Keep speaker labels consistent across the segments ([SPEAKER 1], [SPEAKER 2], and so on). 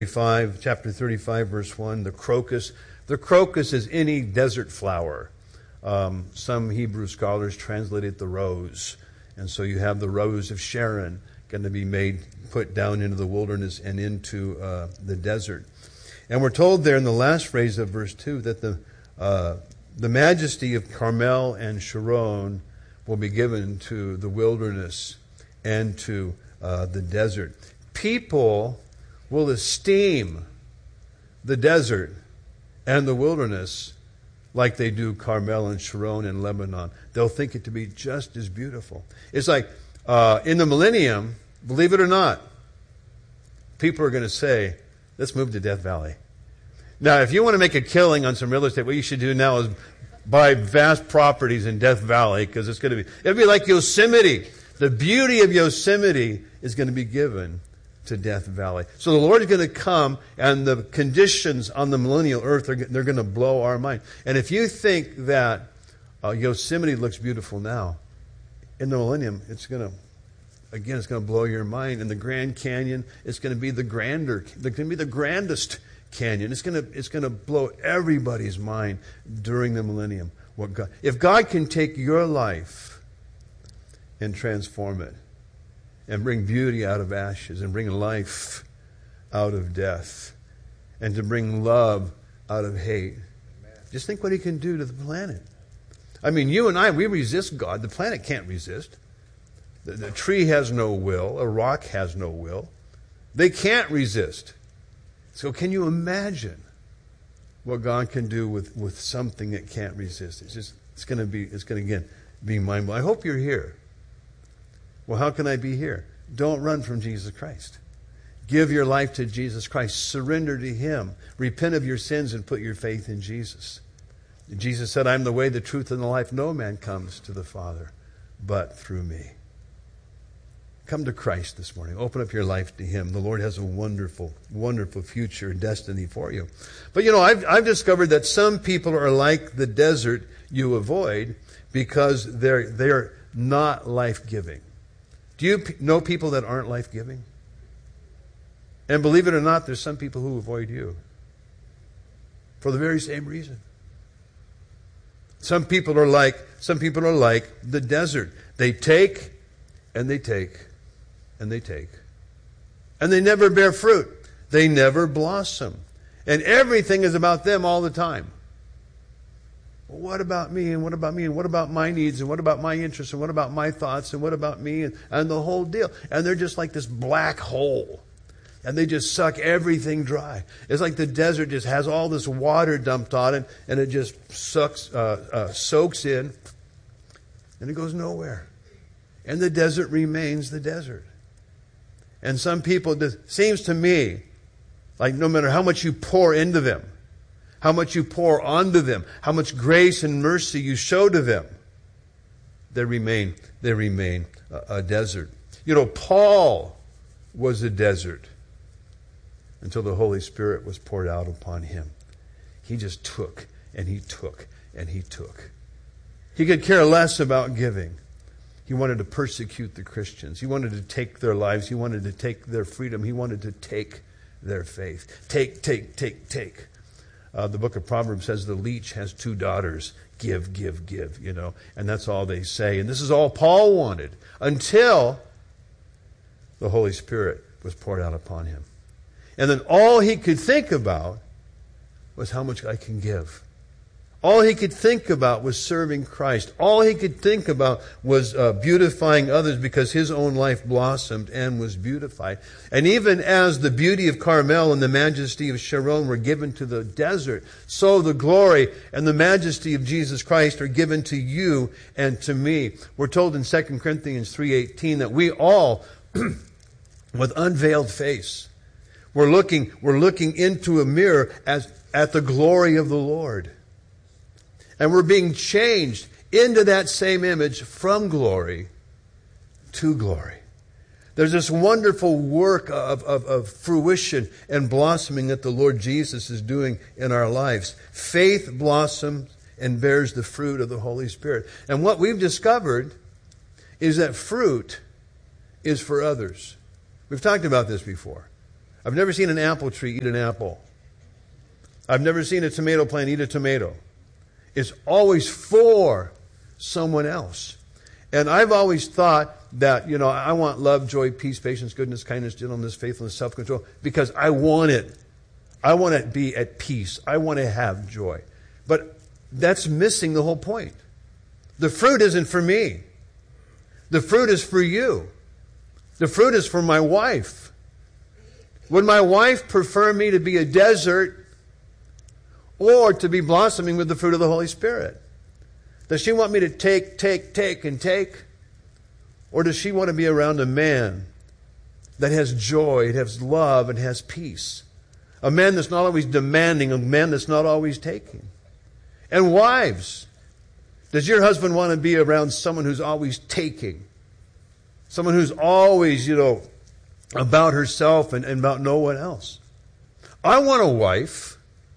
[SPEAKER 1] chapter 35, verse 1, the crocus. The crocus is any desert flower. Some Hebrew scholars translate it the rose. And so you have the rose of Sharon going to be put down into the wilderness and into the desert. And we're told there in the last phrase of verse 2 that the majesty of Carmel and Sharon will be given to the wilderness and to the desert. People will esteem the desert and the wilderness like they do Carmel and Sharon in Lebanon. They'll think it to be just as beautiful. It's like in the millennium, believe it or not, people are going to say, let's move to Death Valley. Now, if you want to make a killing on some real estate, what you should do now is buy vast properties in Death Valley, because it'll be like Yosemite. The beauty of Yosemite is going to be given to Death Valley. So the Lord is going to come, and the conditions on the millennial earth, they're going to blow our mind. And if you think that Yosemite looks beautiful now, in the millennium, it's going to blow your mind. And the Grand Canyon, it's going to be the grandest canyon. It's going to blow everybody's mind during the millennium. If God can take your life and transform it, and bring beauty out of ashes, and bring life out of death, and to bring love out of hate. Amen. Just think what He can do to the planet. I mean, you and I, we resist God. The planet can't resist. The tree has no will. A rock has no will. They can't resist. So can you imagine what God can do with something that can't resist? It's going to again be mind-blowing. I hope you're here. Well, how can I be here? Don't run from Jesus Christ. Give your life to Jesus Christ. Surrender to Him. Repent of your sins and put your faith in Jesus. Jesus said, I'm the way, the truth, and the life. No man comes to the Father but through me. Come to Christ this morning. Open up your life to Him. The Lord has a wonderful, wonderful future and destiny for you. But I've discovered that some people are like the desert you avoid because they're not life-giving. Do you know people that aren't life-giving? And believe it or not, there's some people who avoid you for the very same reason. Some people are like the desert. They take and they take and they take. And they never bear fruit. They never blossom. And everything is about them all the time. Well, what about me? And what about me? And what about my needs? And what about my interests? And what about my thoughts? And what about me? And the whole deal. And they're just like this black hole. And they just suck everything dry. It's like the desert just has all this water dumped on it, and it just soaks in, and it goes nowhere. And the desert remains the desert. And some people, it seems to me, like no matter how much you pour into them, how much you pour onto them, how much grace and mercy you show to them, they remain a desert. Paul was a desert until the Holy Spirit was poured out upon him. He just took and he took and he took. He could care less about giving. He wanted to persecute the Christians. He wanted to take their lives. He wanted to take their freedom. He wanted to take their faith. Take. The book of Proverbs says the leech has two daughters. Give, and that's all they say. And this is all Paul wanted until the Holy Spirit was poured out upon him. And then all he could think about was how much I can give. All he could think about was serving Christ. All he could think about was beautifying others, because his own life blossomed and was beautified. And even as the beauty of Carmel and the majesty of Sharon were given to the desert, so the glory and the majesty of Jesus Christ are given to you and to me. We're told in 2 Corinthians 3:18 that we all, with unveiled face, we're looking into a mirror at the glory of the Lord. And we're being changed into that same image from glory to glory. There's this wonderful work of fruition and blossoming that the Lord Jesus is doing in our lives. Faith blossoms and bears the fruit of the Holy Spirit. And what we've discovered is that fruit is for others. We've talked about this before. I've never seen an apple tree eat an apple. I've never seen a tomato plant eat a tomato. It's always for someone else. And I've always thought that, I want love, joy, peace, patience, goodness, kindness, gentleness, faithfulness, self-control, because I want it. I want to be at peace. I want to have joy. But that's missing the whole point. The fruit isn't for me. The fruit is for you. The fruit is for my wife. Would my wife prefer me to be a desert or to be blossoming with the fruit of the Holy Spirit? Does she want me to take, and take? Or does she want to be around a man that has joy, has love, and has peace? A man that's not always demanding, a man that's not always taking. And wives, does your husband want to be around someone who's always taking? Someone who's always, about herself and about no one else? I want a wife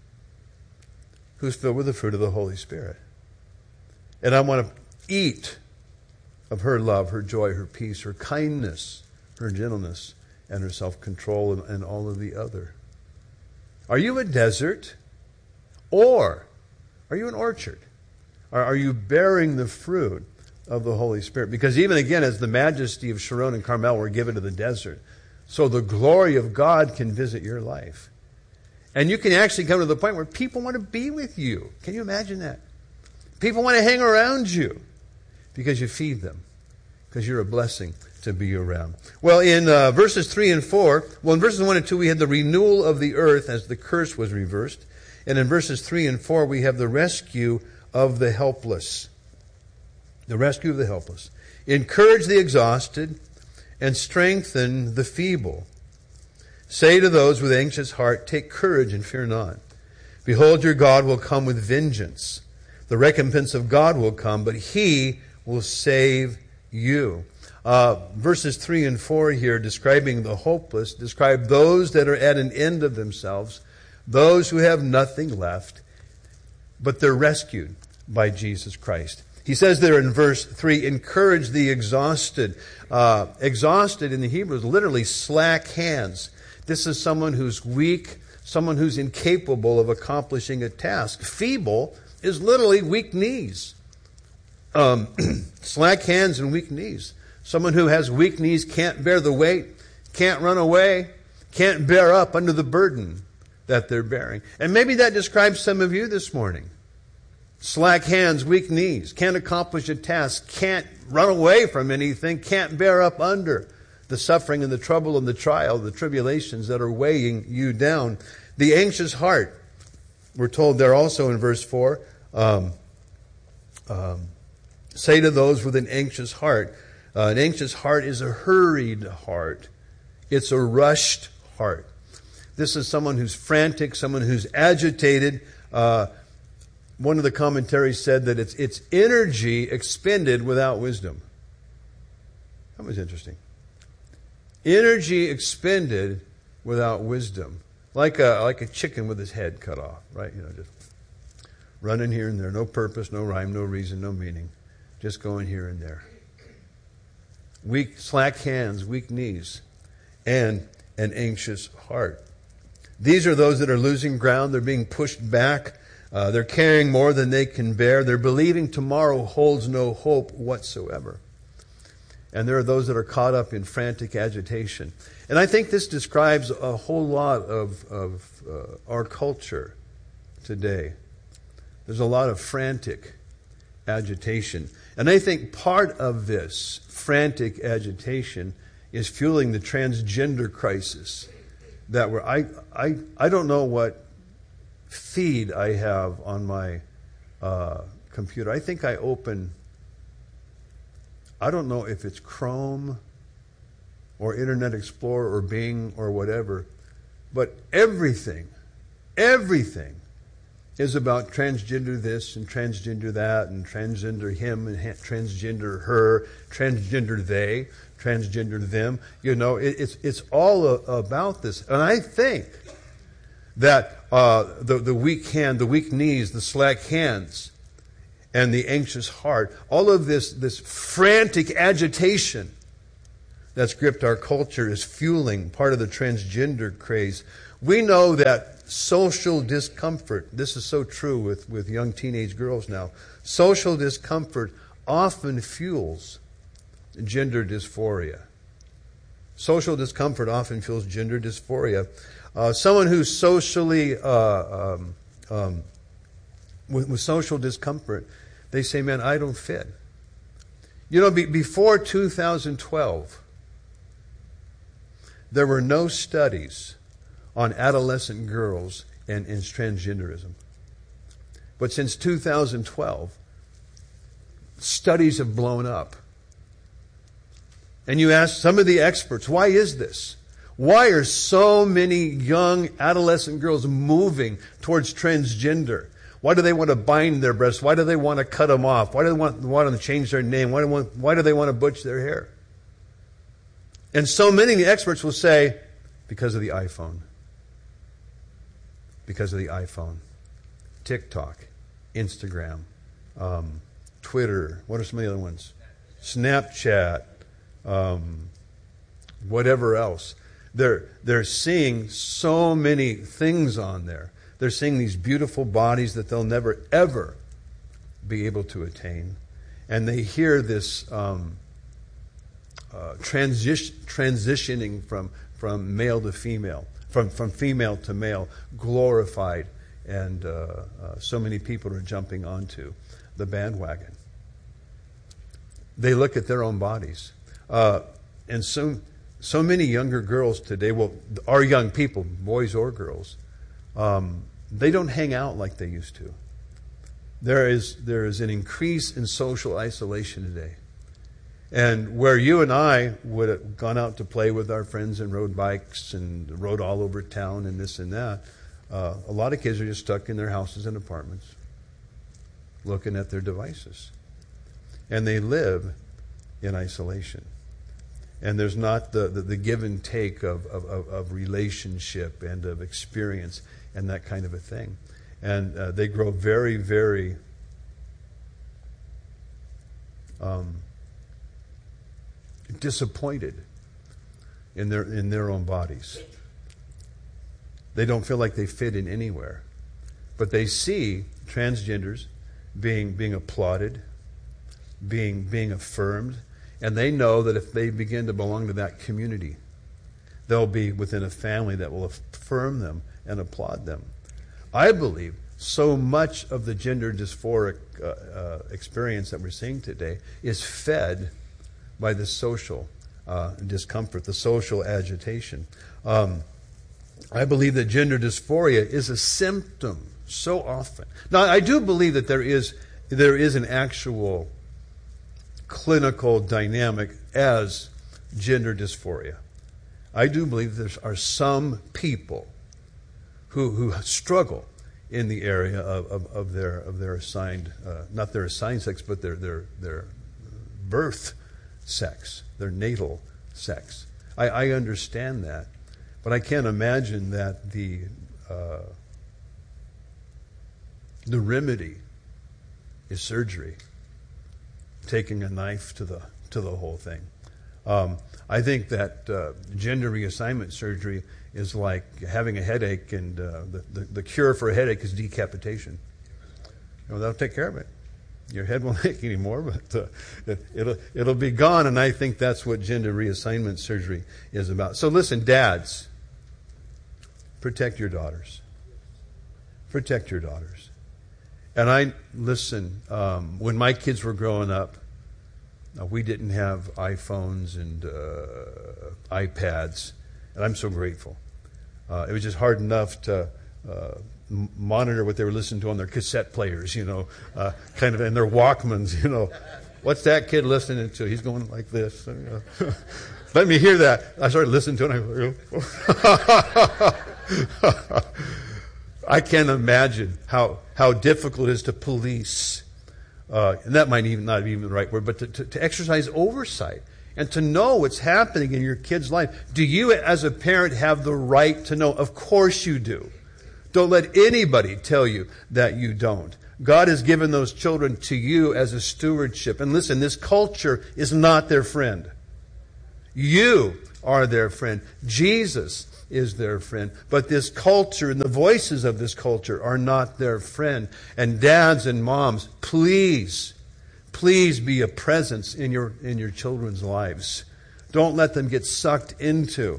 [SPEAKER 1] who's filled with the fruit of the Holy Spirit. And I want to eat of her love, her joy, her peace, her kindness, her gentleness, and her self-control, and all of the other. Are you a desert? Or are you an orchard? Are you bearing the fruit of the Holy Spirit? Because even again, as the majesty of Sharon and Carmel were given to the desert, so the glory of God can visit your life. And you can actually come to the point where people want to be with you. Can you imagine that? People want to hang around you because you feed them, because you're a blessing to be around. Well, in verses 3 and 4, in verses 1 and 2, we had the renewal of the earth as the curse was reversed. And in verses 3 and 4, we have the rescue of the helpless. The rescue of the helpless. Encourage the exhausted and strengthen the feeble. Say to those with anxious heart, take courage and fear not. Behold, your God will come with vengeance. The recompense of God will come, but He will save you. Verses 3 and 4 here, describing the hopeless, describe those that are at an end of themselves, those who have nothing left, but they're rescued by Jesus Christ. He says there in verse 3, encourage the exhausted. Exhausted in the Hebrew is literally slack hands. This is someone who's weak, someone who's incapable of accomplishing a task. Feeble is literally weak knees. Slack hands and weak knees. Someone who has weak knees can't bear the weight, can't run away, can't bear up under the burden that they're bearing. And maybe that describes some of you this morning. Slack hands, weak knees, can't accomplish a task, can't run away from anything, can't bear up under the suffering and the trouble and the trial, the tribulations that are weighing you down. The anxious heart, we're told there also in verse 4, say to those with an anxious heart. An anxious heart is a hurried heart. It's a rushed heart. This is someone who's frantic, someone who's agitated. One of the commentaries said that it's energy expended without wisdom. That was interesting. Energy expended without wisdom. Like a chicken with his head cut off, right? Just running here and there. No purpose, no rhyme, no reason, no meaning. Just going here and there. Weak, slack hands, weak knees, and an anxious heart. These are those that are losing ground. They're being pushed back. They're carrying more than they can bear. They're believing tomorrow holds no hope whatsoever. And there are those that are caught up in frantic agitation. And I think this describes a whole lot of our culture today. There's a lot of frantic agitation. And I think part of this frantic agitation is fueling the transgender crisis that I don't know what feed I have on my computer. I think I open, I don't know if it's Chrome or Internet Explorer or Bing or whatever, but everything is about transgender this and transgender that and transgender him and transgender her, transgender they, transgender them. It's all about this. And I think that the weak hand, the weak knees, the slack hands, and the anxious heart, all of this frantic agitation that's gripped our culture is fueling part of the transgender craze. We know that social discomfort, this is so true with young teenage girls now, social discomfort often fuels gender dysphoria. Social discomfort often fuels gender dysphoria. Someone who's socially, with social discomfort, they say, man, I don't fit. You know, before 2012, there were no studies on adolescent girls and transgenderism. But since 2012, studies have blown up. And you ask some of the experts, why is this? Why are so many young adolescent girls moving towards transgender? Why do they want to bind their breasts? Why do they want to cut them off? Why do they want to change their name? Why do they want to butch their hair? And so many of the experts will say, because of the iPhone. Because of the iPhone. TikTok, Instagram, Twitter. What are some of the other ones? Snapchat. Whatever else. They're seeing so many things on there. They're seeing these beautiful bodies that they'll never, ever be able to attain. And they hear this transitioning from male to female, from female to male, glorified. And so many people are jumping onto the bandwagon. They look at their own bodies. And so many younger girls today, well, our young people, boys or girls, they don't hang out like they used to. There is an increase in social isolation today. And where you and I would have gone out to play with our friends and rode bikes and rode all over town and this and that, a lot of kids are just stuck in their houses and apartments looking at their devices. And they live in isolation. And there's not the give and take of relationship and of experience and that kind of a thing. And they grow very, very disappointed in their own bodies. They don't feel like they fit in anywhere. But they see transgenders being applauded, being affirmed. And they know that if they begin to belong to that community, they'll be within a family that will affirm them and applaud them. I believe so much of the gender dysphoric experience that we're seeing today is fed by the social discomfort, the social agitation. I believe that gender dysphoria is a symptom so often. Now, I do believe that there is an actual clinical dynamic as gender dysphoria. I do believe there are some people who struggle in the area of their assigned, not their assigned sex, but their birth sex, their natal sex. I understand that, but I can't imagine that the remedy is surgery, taking a knife to the whole thing. I think that gender reassignment surgery is like having a headache, and the cure for a headache is decapitation. That'll take care of it. Your head won't ache anymore, but it'll be gone. And I think that's what gender reassignment surgery is about. So listen, dads, protect your daughters. Protect your daughters. And when my kids were growing up, we didn't have iPhones and iPads, and I'm so grateful. It was just hard enough to monitor what they were listening to on their cassette players, kind of, and their Walkmans, What's that kid listening to? He's going like this. Let me hear that. I started listening to it. I can't imagine how difficult it is to police. And that might not even be the right word, but to exercise oversight and to know what's happening in your kid's life. Do you, as a parent, have the right to know? Of course you do. Don't let anybody tell you that you don't. God has given those children to you as a stewardship. And listen, this culture is not their friend. You are their friend. Jesus is their friend. But this culture and the voices of this culture are not their friend. And dads and moms, please be a presence in your children's lives. Don't let them get sucked into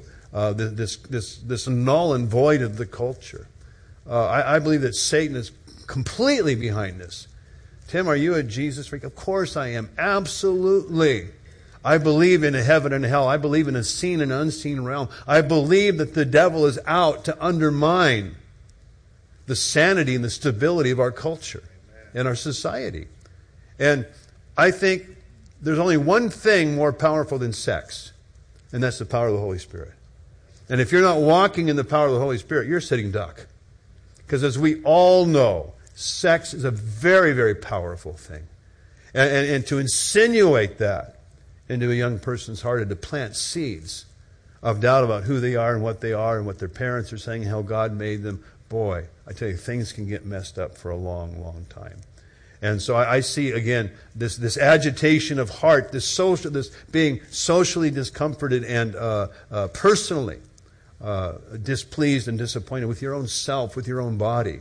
[SPEAKER 1] this null and void of the culture. I believe that Satan is completely behind this. Tim, are you a Jesus freak? Of course I am. Absolutely. I believe in a heaven and hell. I believe in a seen and unseen realm. I believe that the devil is out to undermine the sanity and the stability of our culture and our society. And I think there's only one thing more powerful than sex, and that's the power of the Holy Spirit. And if you're not walking in the power of the Holy Spirit, you're sitting duck. Because as we all know, sex is a very, very powerful thing. And to insinuate that into a young person's heart and to plant seeds of doubt about who they are and what their parents are saying, how God made them, boy, I tell you, things can get messed up for a long, long time. And so I see, again, this agitation of heart, this being socially discomforted and personally displeased and disappointed with your own self, with your own body.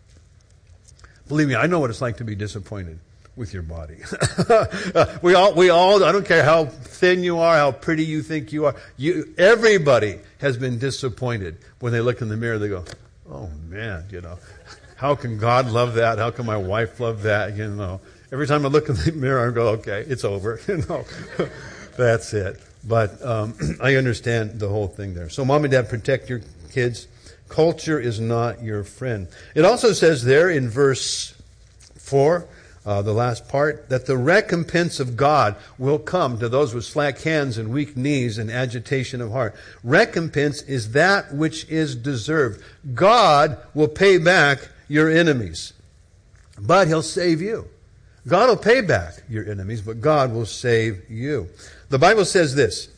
[SPEAKER 1] Believe me, I know what it's like to be disappointed with your body. we all, I don't care how thin you are, how pretty you think you are. Everybody has been disappointed when they look in the mirror. They go, oh man, how can God love that? How can my wife love that? Every time I look in the mirror, I go, okay, it's over. That's it. But I understand the whole thing there. So mom and dad, protect your kids. Culture is not your friend. It also says there in verse 4, the last part, that the recompense of God will come to those with slack hands and weak knees and agitation of heart. Recompense is that which is deserved. God will pay back your enemies, but He'll save you. God will pay back your enemies, but God will save you. The Bible says this.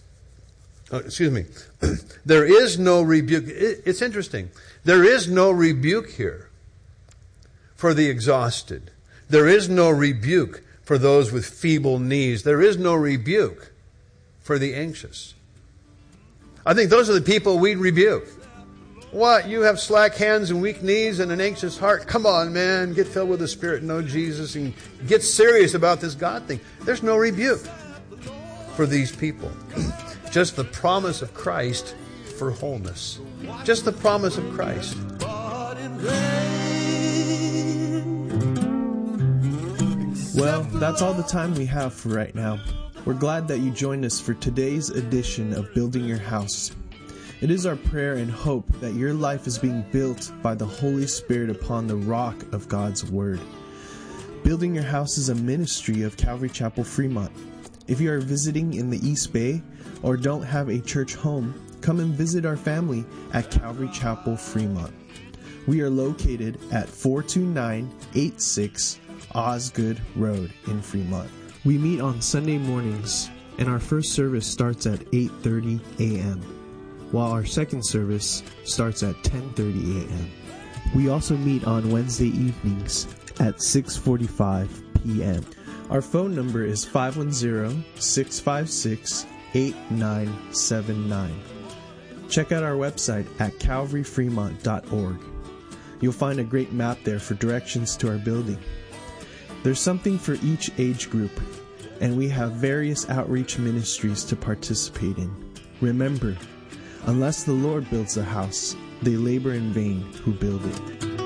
[SPEAKER 1] There is no rebuke. It's interesting. There is no rebuke here for the exhausted. There is no rebuke for those with feeble knees. There is no rebuke for the anxious. I think those are the people we'd rebuke. What? You have slack hands and weak knees and an anxious heart? Come on, man. Get filled with the Spirit and know Jesus and get serious about this God thing. There's no rebuke for these people. Just the promise of Christ for wholeness. Just the promise of Christ.
[SPEAKER 2] Well, that's all the time we have for right now. We're glad that you joined us for today's edition of Building Your House. It is our prayer and hope that your life is being built by the Holy Spirit upon the rock of God's Word. Building Your House is a ministry of Calvary Chapel, Fremont. If you are visiting in the East Bay or don't have a church home, come and visit our family at Calvary Chapel, Fremont. We are located at 42986 Osgood Road in Fremont. We meet on Sunday mornings, and our first service starts at 8:30 a.m., while our second service starts at 10:30 a.m. We also meet on Wednesday evenings at 6:45 p.m. Our phone number is 510-656-8979. Check out our website at calvaryfremont.org. You'll find a great map there for directions to our building. There's something for each age group, and we have various outreach ministries to participate in. Remember, unless the Lord builds a house, they labor in vain who build it.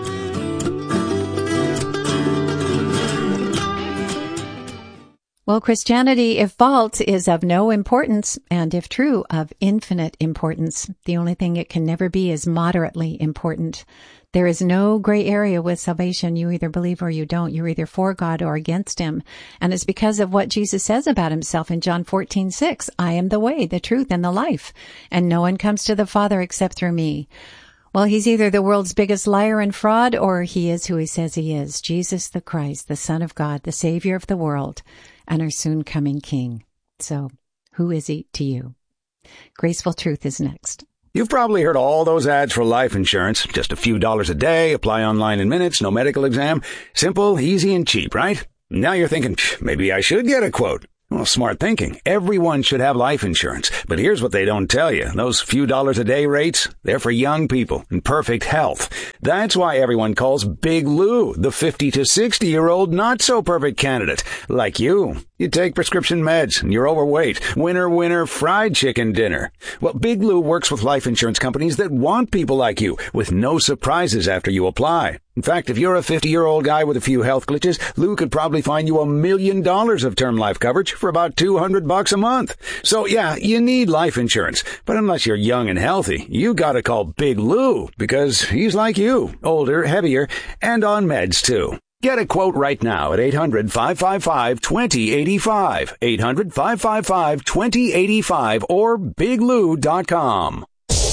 [SPEAKER 3] Well, Christianity, if false, is of no importance, and if true, of infinite importance. The only thing it can never be is moderately important. There is no gray area with salvation. You either believe or you don't. You're either for God or against Him. And it's because of what Jesus says about Himself in John 14:6. I am the way, the truth, and the life, and no one comes to the Father except through me. Well, He's either the world's biggest liar and fraud, or He is who He says He is, Jesus the Christ, the Son of God, the Savior of the world, and our soon-coming King. So, who is He to you? Graceful Truth is next.
[SPEAKER 4] You've probably heard all those ads for life insurance. Just a few dollars a day, apply online in minutes, no medical exam. Simple, easy, and cheap, right? Now you're thinking, maybe I should get a quote. Well, smart thinking. Everyone should have life insurance. But here's what they don't tell you. Those few dollars a day rates, they're for young people in perfect health. That's why everyone calls Big Lou the 50 to 60-year-old not-so-perfect candidate. Like you. You take prescription meds and you're overweight. Winner, fried chicken dinner. Well, Big Lou works with life insurance companies that want people like you with no surprises after you apply. In fact, if you're a 50-year-old guy with a few health glitches, Lou could probably find you $1 million of term life coverage for about $200 a month. So yeah, you need life insurance. But unless you're young and healthy, you gotta call Big Lou because he's like you, older, heavier, and on meds too. Get a quote right now at 800-555-2085, 800-555-2085, or biglou.com.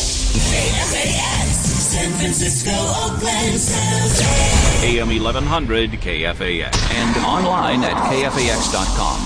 [SPEAKER 5] San Francisco, Oakland, San Jose.
[SPEAKER 6] AM 1100 KFAX and online at KFAX.com.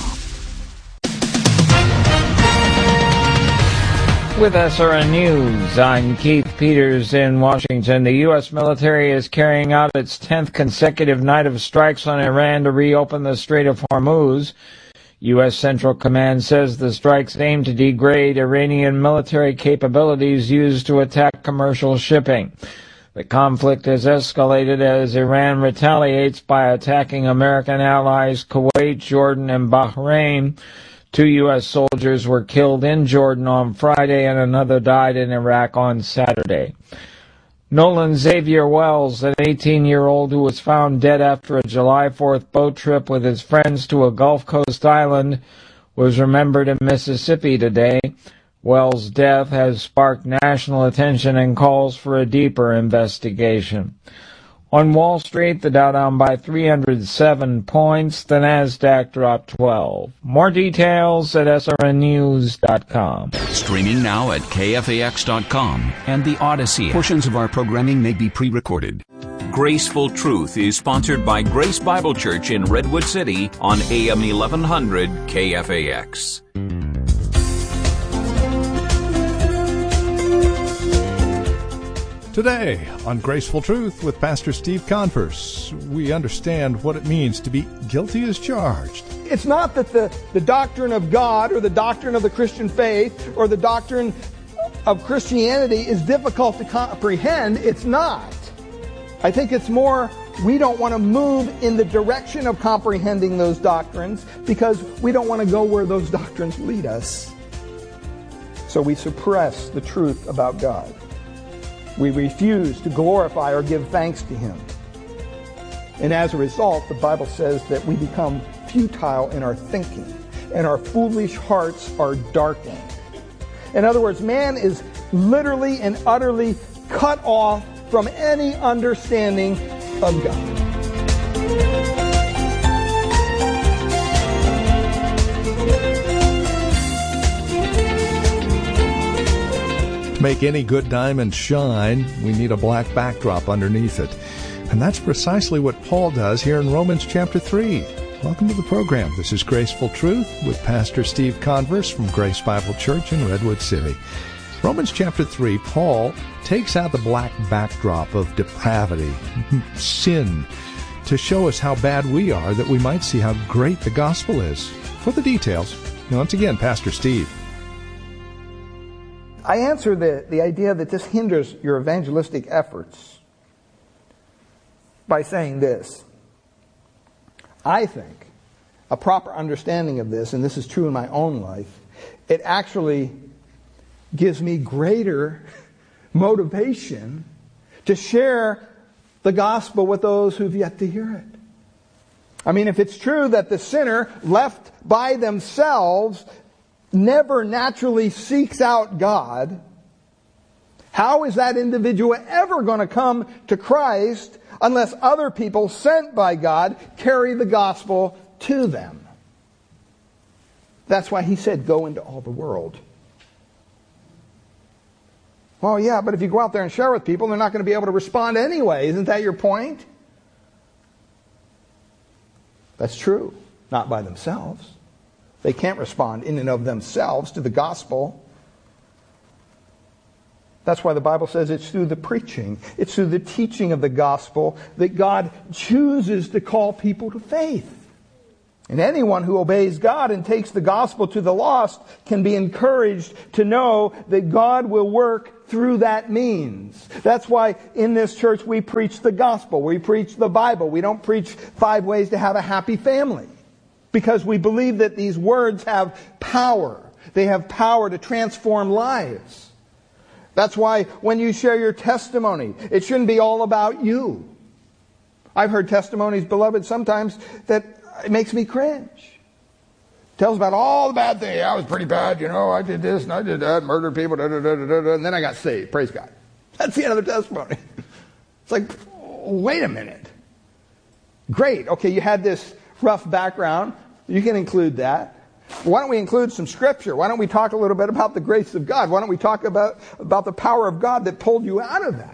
[SPEAKER 7] With SRN News, I'm Keith Peters in Washington. The U.S. military is carrying out its 10th consecutive night of strikes on Iran to reopen the Strait of Hormuz. U.S. Central Command says the strikes aim to degrade Iranian military capabilities used to attack commercial shipping. The conflict has escalated as Iran retaliates by attacking American allies Kuwait, Jordan, and Bahrain. 2 U.S. soldiers were killed in Jordan on Friday and another died in Iraq on Saturday. Nolan Xavier Wells, an 18-year-old who was found dead after a July 4th boat trip with his friends to a Gulf Coast island, was remembered in Mississippi today. Wells' death has sparked national attention and calls for a deeper investigation. On Wall Street, the Dow down by 307 points, the Nasdaq dropped 12. More details at srnnews.com.
[SPEAKER 6] Streaming now at KFAX.com and the Odyssey. Portions of our programming may be pre-recorded. Graceful Truth is sponsored by Grace Bible Church in Redwood City on AM 1100 KFAX.
[SPEAKER 8] Today on Graceful Truth with Pastor Steve Converse, we understand what it means to be guilty as charged.
[SPEAKER 9] It's not that the doctrine of God or the doctrine of the Christian faith or the doctrine of Christianity is difficult to comprehend. It's not. I think it's more we don't want to move in the direction of comprehending those doctrines because we don't want to go where those doctrines lead us. So we suppress the truth about God. We refuse to glorify or give thanks to Him. And as a result, the Bible says that we become futile in our thinking, and our foolish hearts are darkened. In other words, man is literally and utterly cut off from any understanding of God.
[SPEAKER 8] To make any good diamond shine, we need a black backdrop underneath it. And that's precisely what Paul does here in Romans chapter 3. Welcome to the program. This is Graceful Truth with Pastor Steve Converse from Grace Bible Church in Redwood City. Romans chapter 3, Paul takes out the black backdrop of depravity, sin, to show us how bad we are, that we might see how great the gospel is. For the details, once again, Pastor Steve.
[SPEAKER 9] I answer the idea that this hinders your evangelistic efforts by saying this. I think a proper understanding of this, and this is true in my own life, it actually gives me greater motivation to share the gospel with those who've yet to hear it. I mean, if it's true that the sinner left by themselves never naturally seeks out God, how is that individual ever going to come to Christ unless other people sent by God carry the gospel to them? That's why He said, go into all the world. Well, yeah, but if you go out there and share with people, they're not going to be able to respond anyway. Isn't that your point? That's true. Not by themselves. They can't respond in and of themselves to the gospel. That's why the Bible says it's through the preaching, it's through the teaching of the gospel that God chooses to call people to faith. And anyone who obeys God and takes the gospel to the lost can be encouraged to know that God will work through that means. That's why in this church we preach the gospel. We preach the Bible. We don't preach 5 ways to have a happy family. Because we believe that these words have power. They have power to transform lives. That's why when you share your testimony, it shouldn't be all about you. I've heard testimonies, beloved, sometimes that it makes me cringe. Tells about all the bad things. I was pretty bad, I did this and I did that, murdered people, and then I got saved. Praise God. That's the end of the testimony. It's like, wait a minute. Great. Okay, you had this rough background. You can include that. Why don't we include some scripture? Why don't we talk a little bit about the grace of God? Why don't we talk about the power of God that pulled you out of that?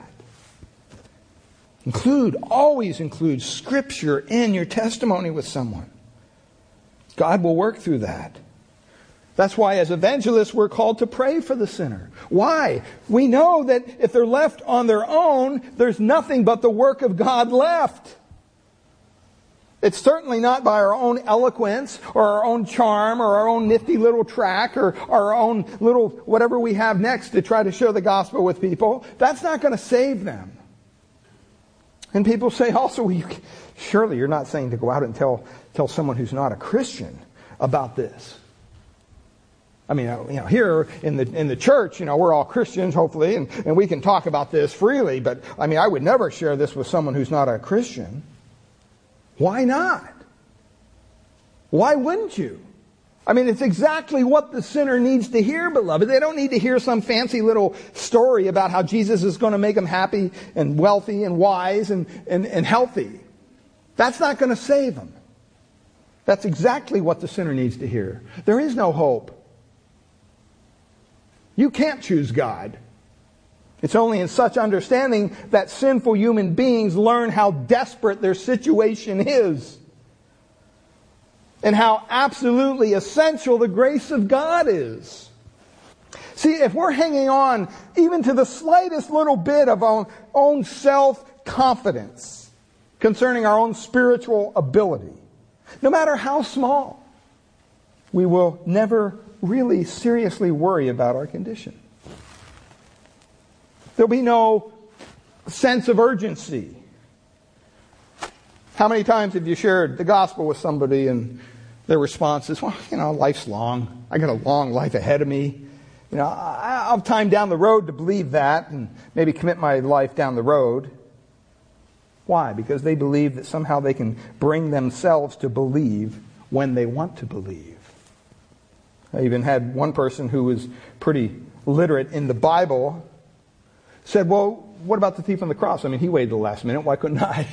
[SPEAKER 9] Always include scripture in your testimony with someone. God will work through that. That's why as evangelists we're called to pray for the sinner. Why? We know that if they're left on their own, there's nothing but the work of God left. It's certainly not by our own eloquence or our own charm or our own nifty little track or our own little whatever we have next to try to share the gospel with people. That's not going to save them. And people say also, surely you're not saying to go out and tell someone who's not a Christian about this. I mean, here in the church, we're all Christians, hopefully, and we can talk about this freely. But I mean, I would never share this with someone who's not a Christian. Why not? Why wouldn't you? I mean, it's exactly what the sinner needs to hear, beloved. They don't need to hear some fancy little story about how Jesus is going to make them happy and wealthy and wise and healthy. That's not going to save them. That's exactly what the sinner needs to hear. There is no hope. You can't choose God. It's only in such understanding that sinful human beings learn how desperate their situation is. And how absolutely essential the grace of God is. See, if we're hanging on even to the slightest little bit of our own self-confidence concerning our own spiritual ability, no matter how small, we will never really seriously worry about our condition. There'll be no sense of urgency. How many times have you shared the gospel with somebody and their response is, well, life's long. I got a long life ahead of me. I'll have time down the road to believe that and maybe commit my life down the road. Why? Because they believe that somehow they can bring themselves to believe when they want to believe. I even had one person who was pretty literate in the Bible said, well, what about the thief on the cross? I mean, he waited till the last minute. Why couldn't I?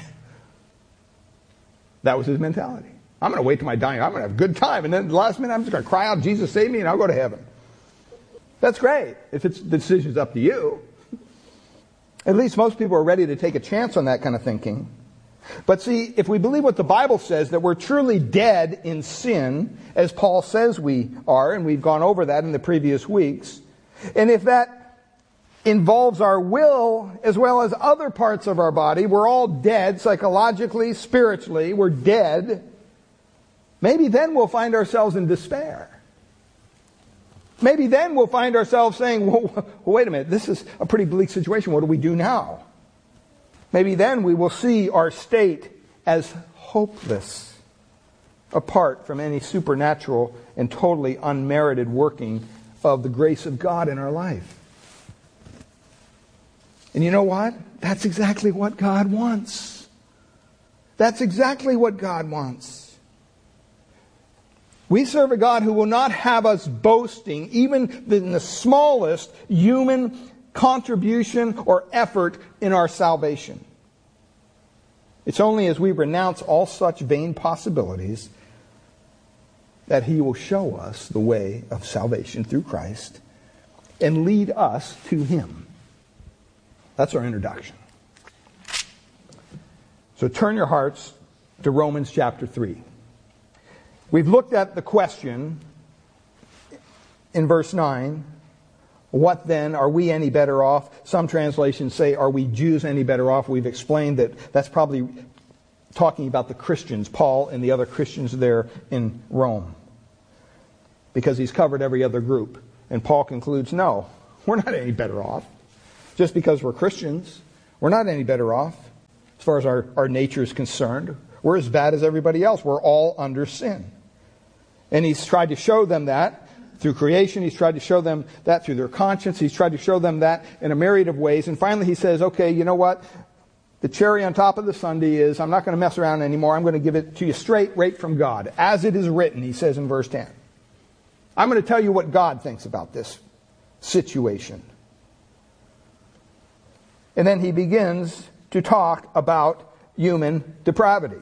[SPEAKER 9] That was his mentality. I'm going to wait till my dying. I'm going to have a good time. And then at the last minute, I'm just going to cry out, Jesus, save me, and I'll go to heaven. That's great if the decision's up to you. At least most people are ready to take a chance on that kind of thinking. But see, if we believe what the Bible says, that we're truly dead in sin, as Paul says we are, and we've gone over that in the previous weeks, and if that involves our will as well as other parts of our body, we're all dead psychologically, spiritually, we're dead, maybe then we'll find ourselves in despair. Maybe then we'll find ourselves saying, well, wait a minute, this is a pretty bleak situation. What do we do now? Maybe then we will see our state as hopeless, apart from any supernatural and totally unmerited working of the grace of God in our life. And you know what? That's exactly what God wants. That's exactly what God wants. We serve a God who will not have us boasting even in the smallest human contribution or effort in our salvation. It's only as we renounce all such vain possibilities that He will show us the way of salvation through Christ and lead us to Him. That's our introduction. So turn your hearts to Romans chapter 3. We've looked at the question in verse 9. What then? Are we any better off? Some translations say, are we Jews any better off? We've explained that that's probably talking about the Christians, Paul and the other Christians there in Rome, because he's covered every other group. And Paul concludes, no, we're not any better off. Just because we're Christians, we're not any better off as far as our nature is concerned. We're as bad as everybody else. We're all under sin. And he's tried to show them that through creation. He's tried to show them that through their conscience. He's tried to show them that in a myriad of ways. And finally he says, okay, you know what? The cherry on top of the sundae is, I'm not going to mess around anymore. I'm going to give it to you straight right from God. As it is written, he says in verse 10. I'm going to tell you what God thinks about this situation. And then he begins to talk about human depravity.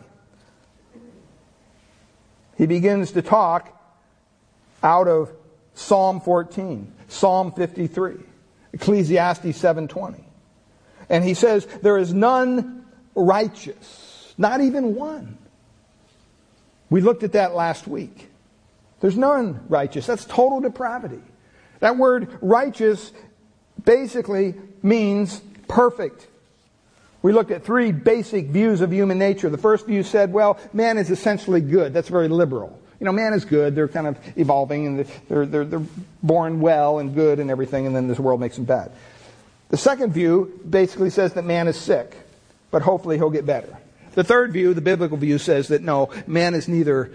[SPEAKER 9] He begins to talk out of Psalm 14, Psalm 53, Ecclesiastes 7:20. And he says, there is none righteous, not even one. We looked at that last week. There's none righteous. That's total depravity. That word righteous basically means perfect. We looked at three basic views of human nature. The first view said, well, man is essentially good. That's very liberal. You know, man is good. They're kind of evolving, and they're born well and good and everything, and then this world makes them bad. The second view basically says that man is sick, but hopefully he'll get better. The third view, the biblical view, says that no, man is neither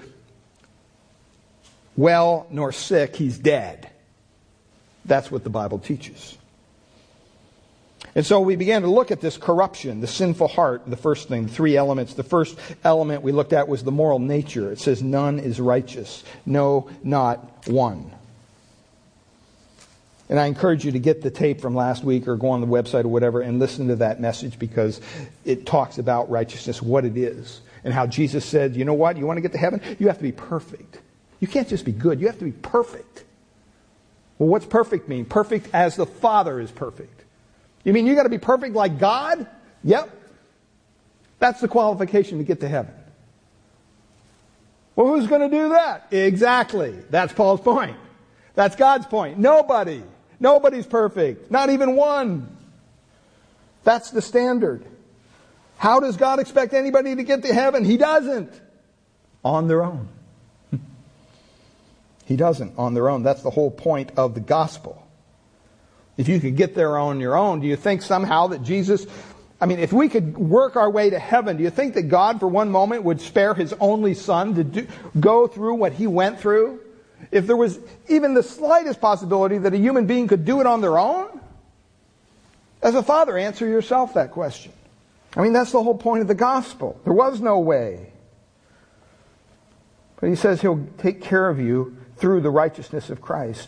[SPEAKER 9] well nor sick. He's dead. That's what the Bible teaches. And so we began to look at this corruption, the sinful heart, the first thing, the three elements. The first element we looked at was the moral nature. It says none is righteous. No, not one. And I encourage you to get the tape from last week or go on the website or whatever and listen to that message, because it talks about righteousness, what it is, and how Jesus said, you know what, you want to get to heaven? You have to be perfect. You can't just be good. You have to be perfect. Well, what's perfect mean? Perfect as the Father is perfect. You mean you got to be perfect like God? Yep. That's the qualification to get to heaven. Well, who's going to do that? Exactly. That's Paul's point. That's God's point. Nobody. Nobody's perfect. Not even one. That's the standard. How does God expect anybody to get to heaven? He doesn't. On their own. He doesn't on their own. That's the whole point of the gospel. If you could get there on your own, do you think somehow that Jesus... I mean, if we could work our way to heaven, do you think that God for one moment would spare His only Son to go through what He went through? If there was even the slightest possibility that a human being could do it on their own? As a father, answer yourself that question. I mean, that's the whole point of the gospel. There was no way. But He says He'll take care of you through the righteousness of Christ.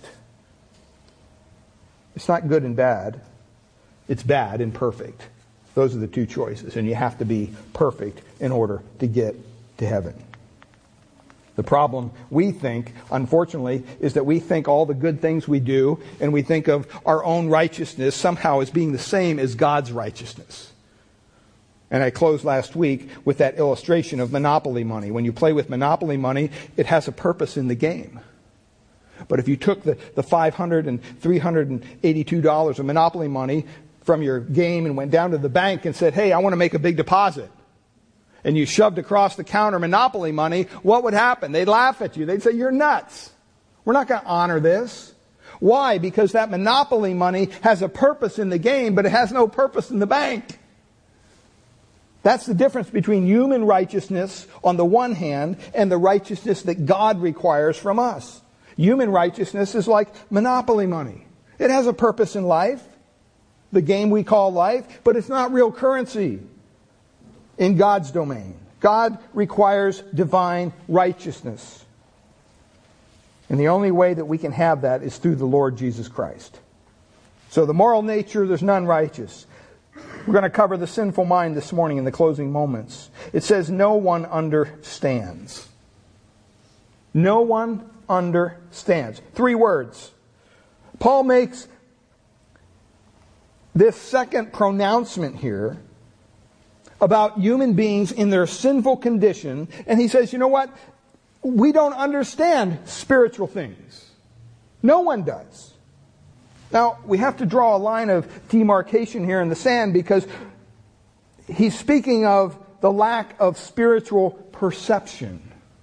[SPEAKER 9] It's not good and bad. It's bad and perfect. Those are the two choices. And you have to be perfect in order to get to heaven. The problem we think, unfortunately, is that we think all the good things we do, and we think of our own righteousness somehow as being the same as God's righteousness. And I closed last week with that illustration of Monopoly money. When you play with Monopoly money, it has a purpose in the game. But if you took the $500 and $382 of Monopoly money from your game and went down to the bank and said, hey, I want to make a big deposit, and you shoved across the counter Monopoly money, what would happen? They'd laugh at you. They'd say, you're nuts. We're not going to honor this. Why? Because that Monopoly money has a purpose in the game, but it has no purpose in the bank. That's the difference between human righteousness on the one hand and the righteousness that God requires from us. Human righteousness is like Monopoly money. It has a purpose in life, the game we call life, but it's not real currency in God's domain. God requires divine righteousness. And the only way that we can have that is through the Lord Jesus Christ. So the moral nature, there's none righteous. We're going to cover the sinful mind this morning in the closing moments. It says no one understands. No one understands. 3 words. Paul makes this second pronouncement here about human beings in their sinful condition, and he says, you know what? We don't understand spiritual things. No one does. Now, we have to draw a line of demarcation here in the sand, because he's speaking of the lack of spiritual perception.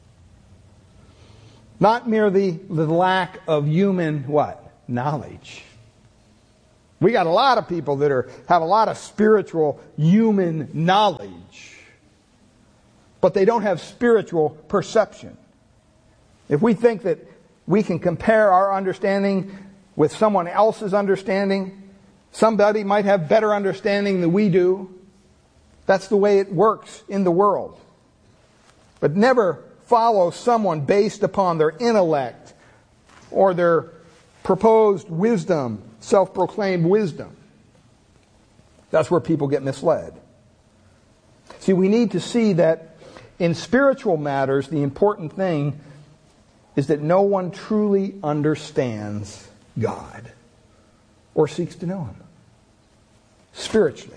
[SPEAKER 9] Not merely the lack of human what? Knowledge. We got a lot of people that have a lot of spiritual human knowledge, but they don't have spiritual perception. If we think that we can compare our understanding with someone else's understanding, somebody might have better understanding than we do. That's the way it works in the world. But never follow someone based upon their intellect or their proposed wisdom, self-proclaimed wisdom. That's where people get misled. See, we need to see that in spiritual matters, the important thing is that no one truly understands God or seeks to know Him spiritually.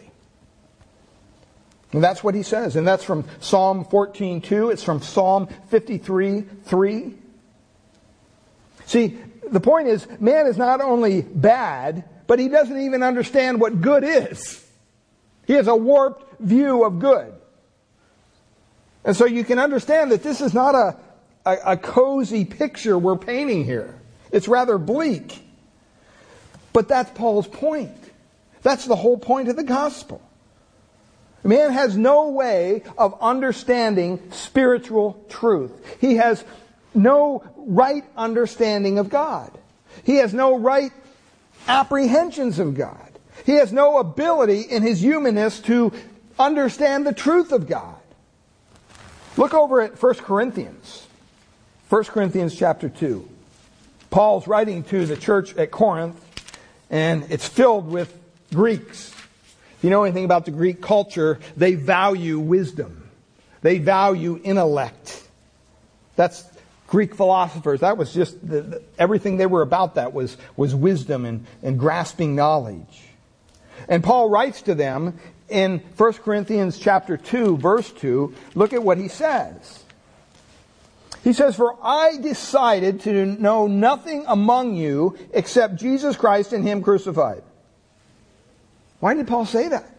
[SPEAKER 9] And that's what he says. And that's from Psalm 14:2. It's from Psalm 53:3. See, the point is, man is not only bad, but he doesn't even understand what good is. He has a warped view of good. And so you can understand that this is not a cozy picture we're painting here. It's rather bleak. But that's Paul's point. That's the whole point of the gospel. Man has no way of understanding spiritual truth. He has no right understanding of God. He has no right apprehensions of God. He has no ability in his humanness to understand the truth of God. Look over at 1 Corinthians. 1 Corinthians chapter 2. Paul's writing to the church at Corinth, and it's filled with Greeks. If you know anything about the Greek culture, they value wisdom. They value intellect. That's Greek philosophers. That was just everything they were about. That was wisdom and grasping knowledge. And Paul writes to them in 1 Corinthians chapter 2, verse 2. Look at what he says. He says, "For I decided to know nothing among you except Jesus Christ and Him crucified." Why did Paul say that?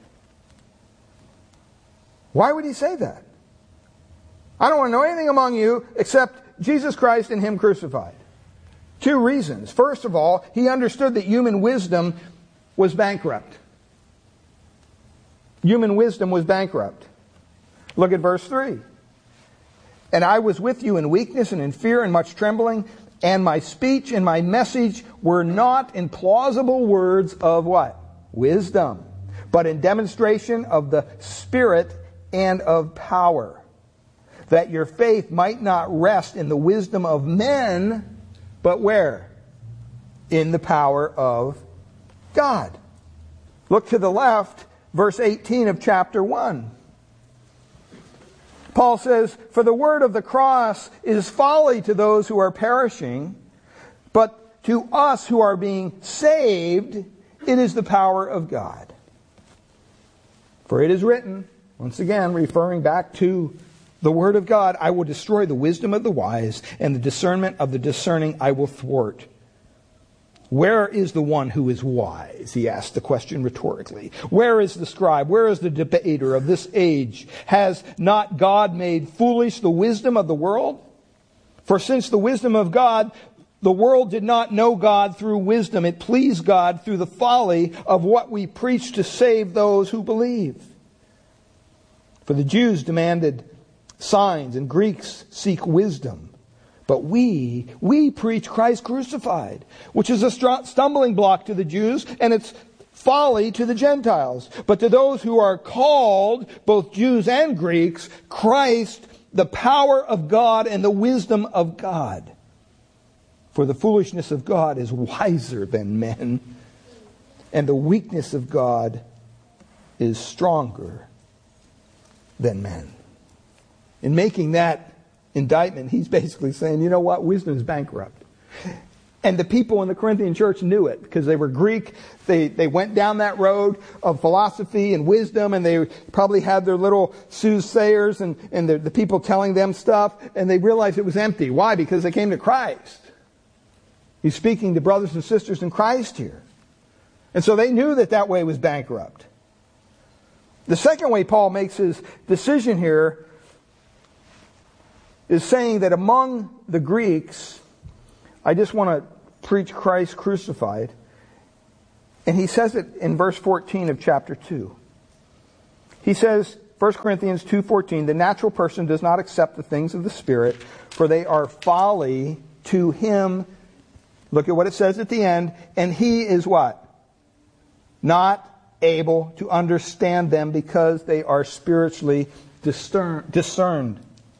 [SPEAKER 9] Why would he say that? I don't want to know anything among you except Jesus Christ and Him crucified. Two reasons. First of all, he understood that human wisdom was bankrupt. Human wisdom was bankrupt. Look at verse 3. "And I was with you in weakness and in fear and much trembling, and my speech and my message were not in plausible words of" what? "Wisdom, but in demonstration of the Spirit and of power, that your faith might not rest in the wisdom of men, but where? In the power of God." Look to the left, verse 18 of chapter 1. Paul says, "For the word of the cross is folly to those who are perishing, but to us who are being saved, it is the power of God. For it is written," once again referring back to the Word of God, "I will destroy the wisdom of the wise, and the discernment of the discerning I will thwart." Where is the one who is wise? He asked the question rhetorically. Where is the scribe? Where is the debater of this age? Has not God made foolish the wisdom of the world? For since the wisdom of God, the world did not know God through wisdom, it pleased God through the folly of what we preach to save those who believe. For the Jews demanded signs, and Greeks seek wisdom. But we preach Christ crucified, which is a stumbling block to the Jews, and it's folly to the Gentiles. But to those who are called, both Jews and Greeks, Christ, the power of God and the wisdom of God. For the foolishness of God is wiser than men, and the weakness of God is stronger than men. In making that indictment, he's basically saying, you know what? Wisdom is bankrupt. And the people in the Corinthian church knew it because they were Greek. They went down that road of philosophy and wisdom, and they probably had their little soothsayers and the people telling them stuff, and they realized it was empty. Why? Because they came to Christ. He's speaking to brothers and sisters in Christ here. And so they knew that way was bankrupt. The second way Paul makes his decision here is saying that among the Greeks, I just want to preach Christ crucified. And he says it in verse 14 of chapter 2. He says, 1 Corinthians 2:14, the natural person does not accept the things of the Spirit, for they are folly to him. Look at what it says at the end. And he is what? Not able to understand them because they are spiritually discerned.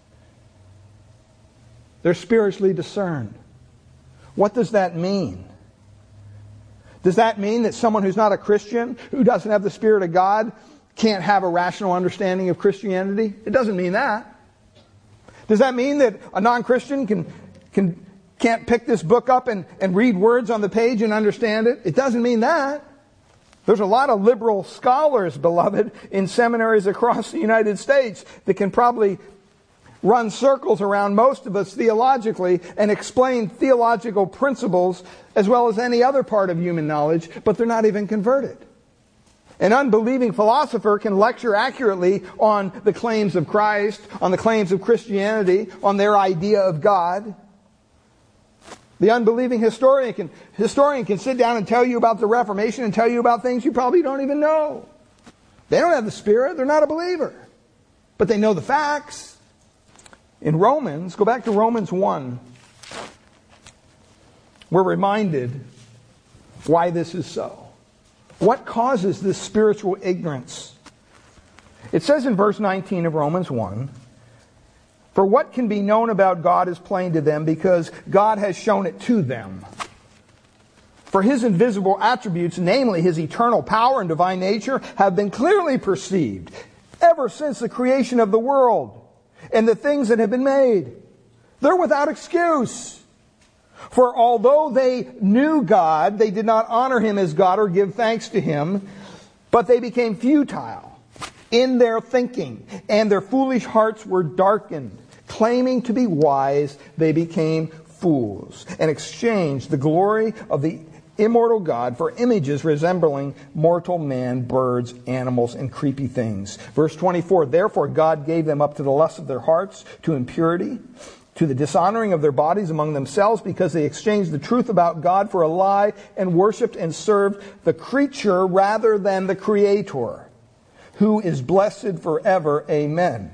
[SPEAKER 9] They're spiritually discerned. What does that mean? Does that mean that someone who's not a Christian, who doesn't have the Spirit of God, can't have a rational understanding of Christianity? It doesn't mean that. Does that mean that a non-Christian can't pick this book up and read words on the page and understand it? It doesn't mean that. There's a lot of liberal scholars, beloved, in seminaries across the United States that can probably run circles around most of us theologically and explain theological principles as well as any other part of human knowledge, but they're not even converted. An unbelieving philosopher can lecture accurately on the claims of Christ, on the claims of Christianity, on their idea of God. The unbelieving historian can sit down and tell you about the Reformation and tell you about things you probably don't even know. They don't have the Spirit. They're not a believer. But they know the facts. In Romans, go back to Romans 1. We're reminded why this is so. What causes this spiritual ignorance? It says in verse 19 of Romans 1, for what can be known about God is plain to them because God has shown it to them. For his invisible attributes, namely his eternal power and divine nature, have been clearly perceived ever since the creation of the world and the things that have been made. They're without excuse. For although they knew God, they did not honor him as God or give thanks to him, but they became futile in their thinking, and their foolish hearts were darkened. Claiming to be wise, they became fools, and exchanged the glory of the immortal God for images resembling mortal man, birds, animals, and creepy things. Verse 24, therefore God gave them up to the lust of their hearts, to impurity, to the dishonoring of their bodies among themselves, because they exchanged the truth about God for a lie and worshipped and served the creature rather than the Creator, who is blessed forever. Amen.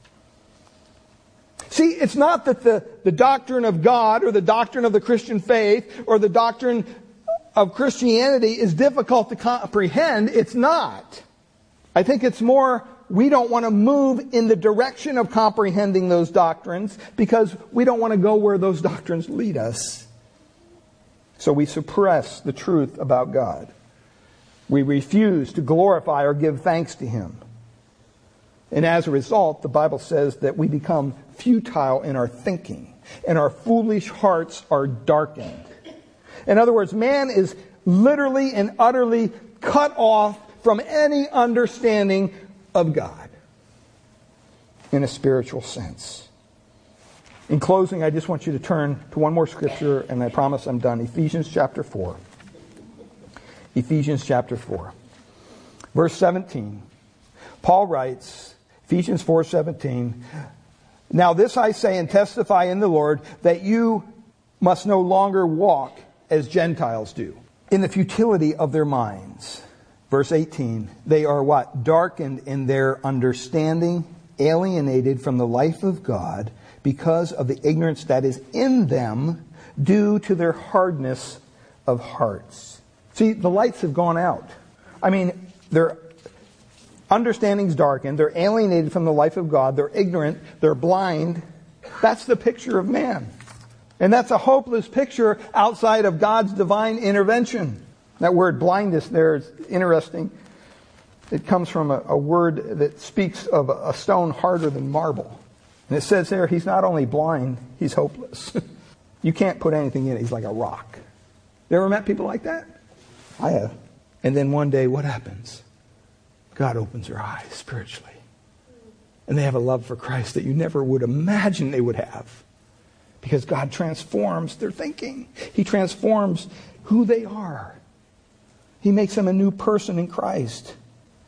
[SPEAKER 9] See, it's not that the doctrine of God or the doctrine of the Christian faith or the doctrine of Christianity is difficult to comprehend. It's not. I think it's more we don't want to move in the direction of comprehending those doctrines because we don't want to go where those doctrines lead us. So we suppress the truth about God. We refuse to glorify or give thanks to him. And as a result, the Bible says that we become futile in our thinking, and our foolish hearts are darkened. In other words, man is literally and utterly cut off from any understanding of God in a spiritual sense. In closing, I just want you to turn to one more scripture, and I promise I'm done. Ephesians chapter 4. Ephesians chapter 4. Verse 17. Paul writes, Ephesians 4:17, now this I say and testify in the Lord, that you must no longer walk as Gentiles do, in the futility of their minds. Verse 18, they are what? Darkened in their understanding, alienated from the life of God because of the ignorance that is in them due to their hardness of hearts. See, the lights have gone out. I mean, their understanding's darkened, they're alienated from the life of God, they're ignorant, they're blind. That's the picture of man. And that's a hopeless picture outside of God's divine intervention. That word blindness there is interesting. It comes from a word that speaks of a stone harder than marble. And it says there, he's not only blind, he's hopeless. You can't put anything in it. He's like a rock. You ever met people like that? I have. And then one day, what happens? God opens their eyes spiritually. And they have a love for Christ that you never would imagine they would have. Because God transforms their thinking. He transforms who they are. He makes them a new person in Christ.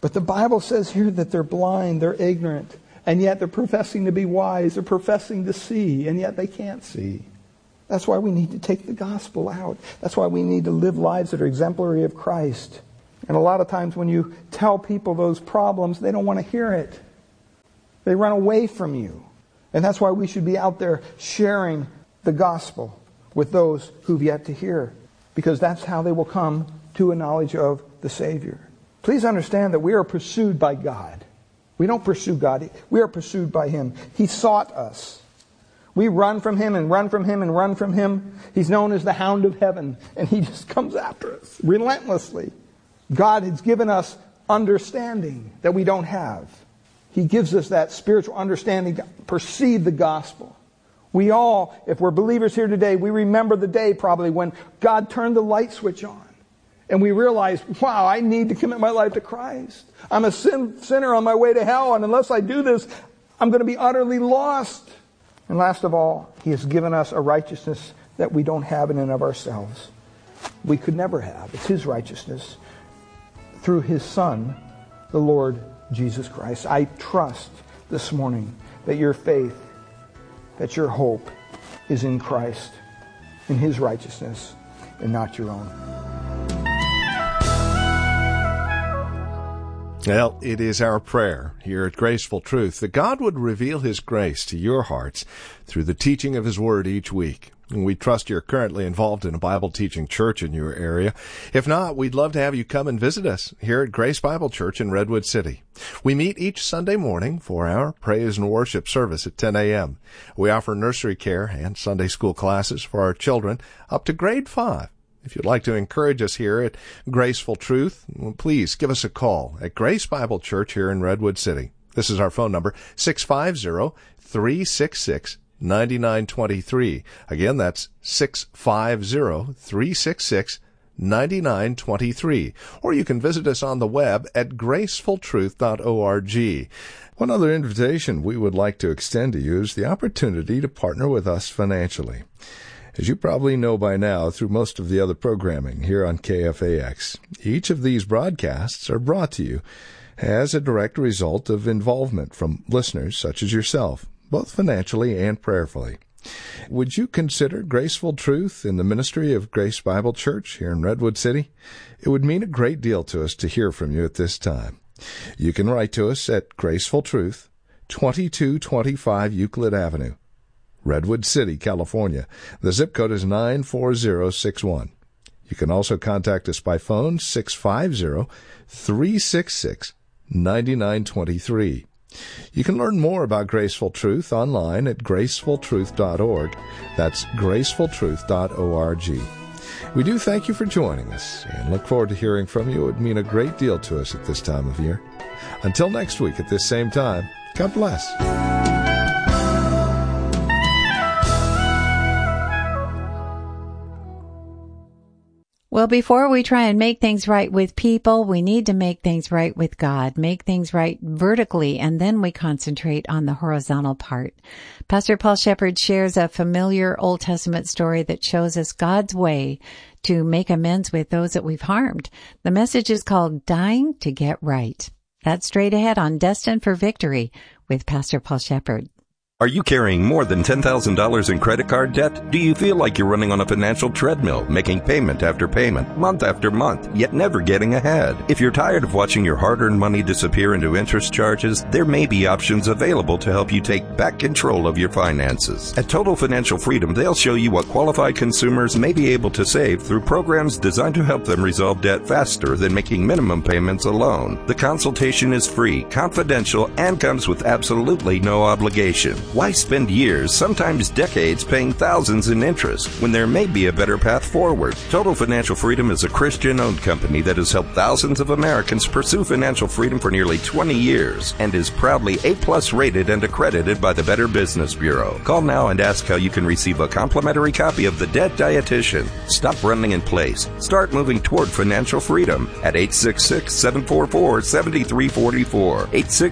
[SPEAKER 9] But the Bible says here that they're blind, they're ignorant, and yet they're professing to be wise, they're professing to see, and yet they can't see. That's why we need to take the gospel out. That's why we need to live lives that are exemplary of Christ. And a lot of times when you tell people those problems, they don't want to hear it. They run away from you. And that's why we should be out there sharing the gospel with those who've yet to hear. Because that's how they will come to a knowledge of the Savior. Please understand that we are pursued by God. We don't pursue God. We are pursued by Him. He sought us. We run from Him and run from Him and run from Him. He's known as the Hound of Heaven. And He just comes after us relentlessly. God has given us understanding that we don't have. He gives us that spiritual understanding to perceive the gospel. We all, if we're believers here today, we remember the day probably when God turned the light switch on. And we realize, wow, I need to commit my life to Christ. I'm a sinner on my way to hell, and unless I do this, I'm going to be utterly lost. And last of all, He has given us a righteousness that we don't have in and of ourselves. We could never have. It's His righteousness through His Son, the Lord Jesus Christ. I trust this morning that your faith, that your hope is in Christ, in His righteousness, and not your own.
[SPEAKER 8] Well, it is our prayer here at Graceful Truth that God would reveal His grace to your hearts through the teaching of His Word each week. And we trust you're currently involved in a Bible teaching church in your area. If not, we'd love to have you come and visit us here at Grace Bible Church in Redwood City. We meet each Sunday morning for our praise and worship service at 10 a.m. We offer nursery care and Sunday school classes for our children up to grade 5. If you'd like to encourage us here at Graceful Truth, please give us a call at Grace Bible Church here in Redwood City. This is our phone number, 650-366-9923. Again, that's 650-366-9923. Or you can visit us on the web at gracefultruth.org. One other invitation we would like to extend to you is the opportunity to partner with us financially. As you probably know by now through most of the other programming here on KFAX, each of these broadcasts are brought to you as a direct result of involvement from listeners such as yourself, both financially and prayerfully. Would you consider Graceful Truth in the ministry of Grace Bible Church here in Redwood City? It would mean a great deal to us to hear from you at this time. You can write to us at Graceful Truth, 2225 Euclid Avenue, Redwood City, California. The zip code is 94061. You can also contact us by phone, 650-366-9923. You can learn more about Graceful Truth online at gracefultruth.org. That's gracefultruth.org. We do thank you for joining us and look forward to hearing from you. It would mean a great deal to us at this time of year. Until next week at this same time, God bless.
[SPEAKER 3] Well, before we try and make things right with people, we need to make things right with God, make things right vertically, and then we concentrate on the horizontal part. Pastor Paul Shepherd shares a familiar Old Testament story that shows us God's way to make amends with those that we've harmed. The message is called Dying to Get Right. That's straight ahead on Destined for Victory with Pastor Paul Shepherd.
[SPEAKER 10] Are you carrying more than $10,000 in credit card debt? Do you feel like you're running on a financial treadmill, making payment after payment, month after month, yet never getting ahead? If you're tired of watching your hard-earned money disappear into interest charges, there may be options available to help you take back control of your finances. At Total Financial Freedom, they'll show you what qualified consumers may be able to save through programs designed to help them resolve debt faster than making minimum payments alone. The consultation is free, confidential, and comes with absolutely no obligation. Why spend years, sometimes decades, paying thousands in interest when there may be a better path forward? Total Financial Freedom is a Christian-owned company that has helped thousands of Americans pursue financial freedom for nearly 20 years and is proudly A+ rated and accredited by the Better Business Bureau. Call now and ask how you can receive a complimentary copy of The Debt Dietitian. Stop running in place. Start moving toward financial freedom at 866-744-7344.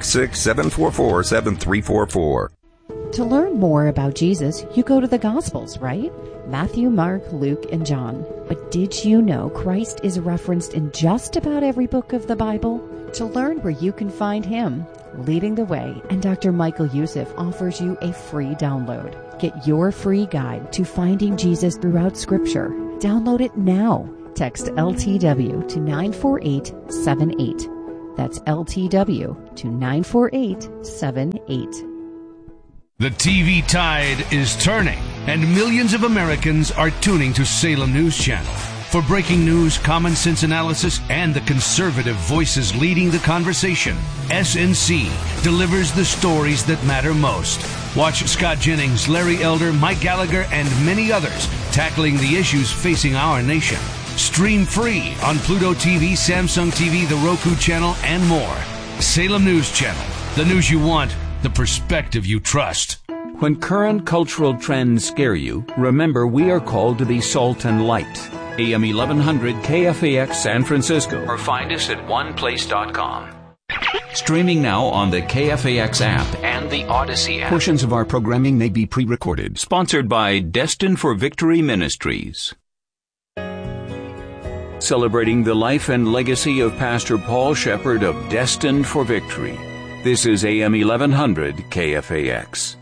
[SPEAKER 10] 866-744-7344.
[SPEAKER 11] To learn more about Jesus, you go to the Gospels, right? Matthew, Mark, Luke, and John. But did you know Christ is referenced in just about every book of the Bible? To learn where you can find him, Leading the Way, and Dr. Michael Youssef offers you a free download. Get your free guide to finding Jesus throughout Scripture. Download it now. Text LTW to 94878. That's LTW to 94878.
[SPEAKER 12] The TV tide is turning, and millions of Americans are tuning to Salem News Channel. For breaking news, common sense analysis, and the conservative voices leading the conversation, SNC delivers the stories that matter most. Watch Scott Jennings, Larry Elder, Mike Gallagher, and many others tackling the issues facing our nation. Stream free on Pluto TV, Samsung TV, the Roku channel, and more. Salem News Channel. The news you want, the perspective you trust.
[SPEAKER 6] When current cultural trends scare you, remember we are called to be salt and light. AM 1100 KFAX San Francisco, or find us at oneplace.com. Streaming now on the KFAX app and the Odyssey app.
[SPEAKER 4] Portions of our programming may be pre-recorded.
[SPEAKER 6] Sponsored by Destined for Victory Ministries. Celebrating the life and legacy of Pastor Paul Shepard of Destined for Victory. This is AM 1100 KFAX.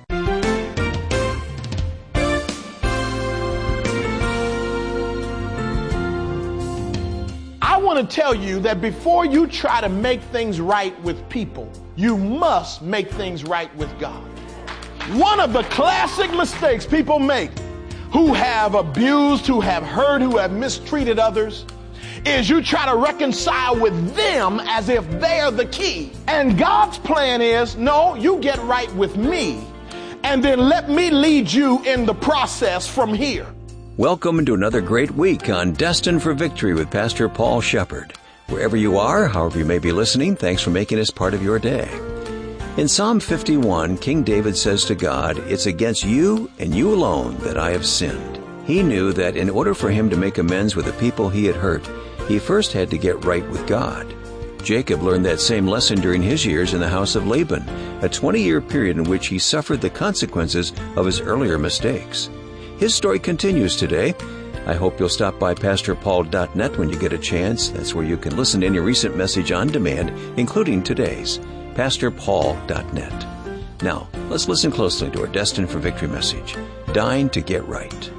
[SPEAKER 13] I want to tell you that before you try to make things right with people, you must make things right with God. One of the classic mistakes people make who have abused, who have hurt, who have mistreated others is you try to reconcile with them as if they're the key. And God's plan is, no, you get right with me, and then let me lead you in the process from here.
[SPEAKER 14] Welcome to another great week on Destined for Victory with Pastor Paul Shepard. Wherever you are, however you may be listening, thanks for making us part of your day. In Psalm 51, King David says to God, "It's against you and you alone that I have sinned." He knew that in order for him to make amends with the people he had hurt, he first had to get right with God. Jacob learned that same lesson during his years in the house of Laban, a 20-year period in which he suffered the consequences of his earlier mistakes. His story continues today. I hope you'll stop by PastorPaul.net when you get a chance. That's where you can listen to any recent message on demand, including today's. PastorPaul.net. Now, let's listen closely to our Destined for Victory message, Dying to Get Right.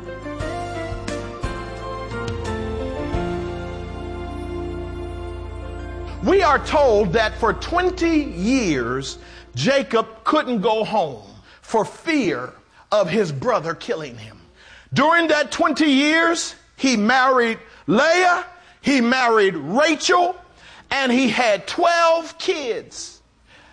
[SPEAKER 13] We are told that for 20 years, Jacob couldn't go home for fear of his brother killing him. During that 20 years, he married Leah, he married Rachel, and he had 12 kids.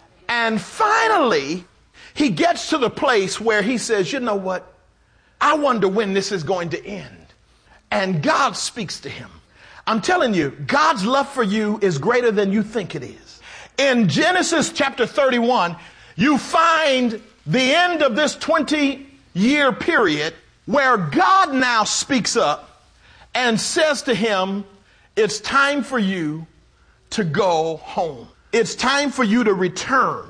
[SPEAKER 13] And finally, he gets to the place where he says, you know what? I wonder when this is going to end. And God speaks to him. I'm telling you, God's love for you is greater than you think it is. In Genesis chapter 31, you find the end of this 20-year period where God now speaks up and says to him, it's time for you to go home. It's time for you to return.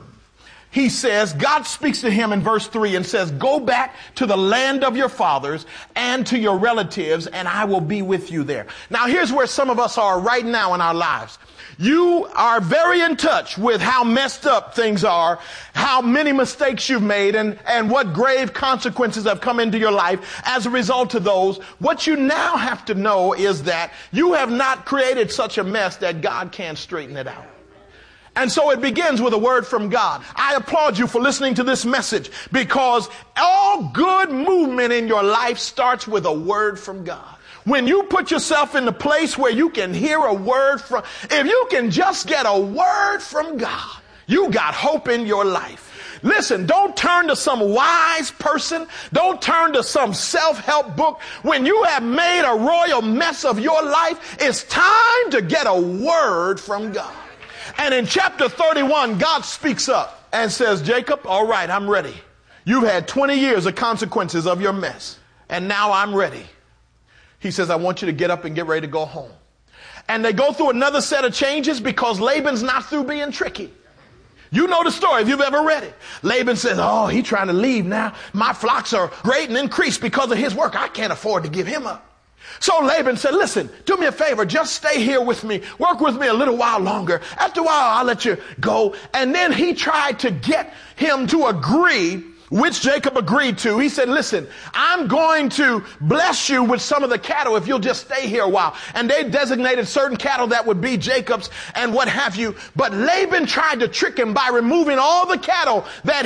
[SPEAKER 13] He says, God speaks to him in verse 3 and says, go back to the land of your fathers and to your relatives, and I will be with you there. Now, here's where some of us are right now in our lives. You are very in touch with how messed up things are, how many mistakes you've made, and what grave consequences have come into your life as a result of those. What you now have to know is that you have not created such a mess that God can't straighten it out. And so it begins with a word from God. I applaud you for listening to this message, because all good movement in your life starts with a word from God. When you put yourself in the place where you can hear a word from, if you can just get a word from God, you got hope in your life. Listen, don't turn to some wise person. Don't turn to some self-help book. When you have made a royal mess of your life, it's time to get a word from God. And in chapter 31, God speaks up and says, Jacob, all right, I'm ready. You've had 20 years of consequences of your mess, and now I'm ready. He says, I want you to get up and get ready to go home. And they go through another set of changes because Laban's not through being tricky. You know the story if you've ever read it. Laban says, oh, he's trying to leave now. My flocks are great and increased because of his work. I can't afford to give him up. So Laban said, listen, do me a favor, just stay here with me. Work with me a little while longer. After a while, I'll let you go. And then he tried to get him to agree, which Jacob agreed to. He said, listen, I'm going to bless you with some of the cattle if you'll just stay here a while. And they designated certain cattle that would be Jacob's and what have you. But Laban tried to trick him by removing all the cattle that